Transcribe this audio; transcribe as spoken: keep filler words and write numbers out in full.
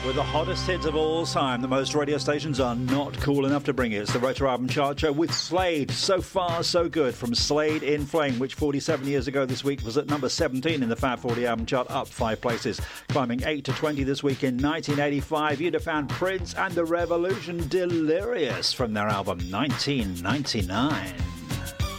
with the hottest hits of all time that most radio stations are not cool enough to bring you. It's the Retro Album Chart Show with Slade. So far, so good from Slade in Flame, which forty-seven years ago this week was at number seventeen in the Fab forty Album Chart, up five places. Climbing eight to twenty this week in nineteen eighty-five, you'd have found Prince and the Revolution, Delirious, from their album nineteen ninety-nine.